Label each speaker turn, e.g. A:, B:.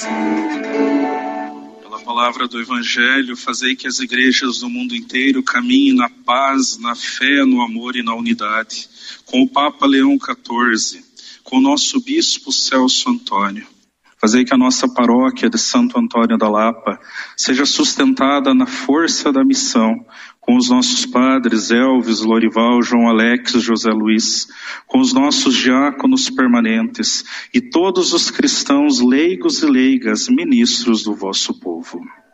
A: Pela palavra do Evangelho, fazei que as igrejas do mundo inteiro caminhem na paz, na fé, no amor e na unidade. Com o Papa Leão XIV, com o nosso Bispo Celso Antônio. Fazei que a nossa paróquia de Santo Antônio da Lapa seja sustentada na força da missão, com os nossos padres Elvis, Lorival, João Alex, José Luiz, com os nossos diáconos permanentes e todos os cristãos leigos e leigas, ministros do vosso povo.